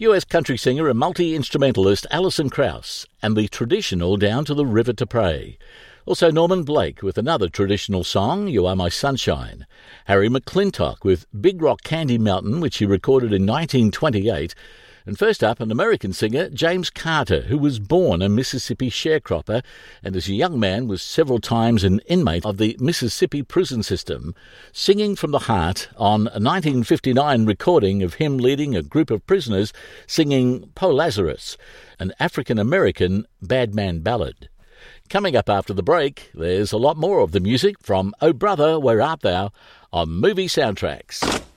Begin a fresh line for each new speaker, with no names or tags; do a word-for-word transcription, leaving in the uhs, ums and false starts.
U S country singer and multi-instrumentalist Alison Krauss, and the traditional Down to the River to Pray. Also Norman Blake with another traditional song, You Are My Sunshine. Harry McClintock with Big Rock Candy Mountain, which he recorded in nineteen twenty-eight. And first up, an American singer, James Carter, who was born a Mississippi sharecropper and as a young man was several times an inmate of the Mississippi prison system, singing from the heart on a nineteen fifty-nine recording of him leading a group of prisoners singing Po Lazarus, an African-American bad man ballad. Coming up after the break, there's a lot more of the music from Oh Brother, Where Art Thou on Movie Soundtracks.